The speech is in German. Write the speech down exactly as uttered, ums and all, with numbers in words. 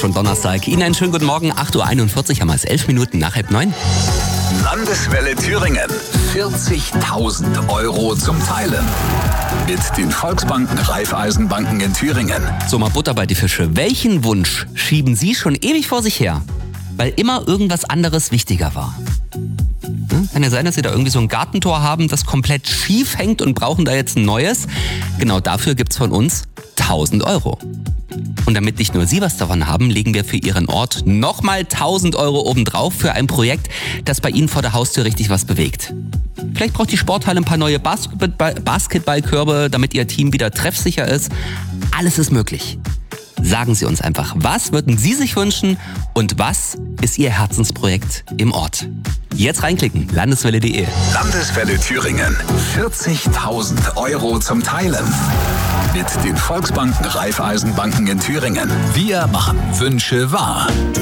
schon Donnerstag. Ihnen einen schönen guten Morgen. acht Uhr einundvierzig haben wir es, elf Minuten nach halb neun. Landeswelle Thüringen. vierzigtausend Euro zum Teilen. Mit den Volksbanken Raiffeisenbanken in Thüringen. So, mal Butter bei die Fische. Welchen Wunsch schieben Sie schon ewig vor sich her? Weil immer irgendwas anderes wichtiger war. Hm? Kann ja sein, dass Sie da irgendwie so ein Gartentor haben, das komplett schief hängt und brauchen da jetzt ein neues. Genau dafür gibt's von uns tausend Euro. Und damit nicht nur Sie was davon haben, legen wir für Ihren Ort nochmal tausend Euro obendrauf für ein Projekt, das bei Ihnen vor der Haustür richtig was bewegt. Vielleicht braucht die Sporthalle ein paar neue Basketball- Basketballkörbe, damit Ihr Team wieder treffsicher ist. Alles ist möglich. Sagen Sie uns einfach, was würden Sie sich wünschen und was ist Ihr Herzensprojekt im Ort? Jetzt reinklicken, landeswelle punkt de. Landeswelle Thüringen. vierzigtausend Euro zum Teilen. Mit den Volksbanken Raiffeisenbanken in Thüringen. Wir machen Wünsche wahr.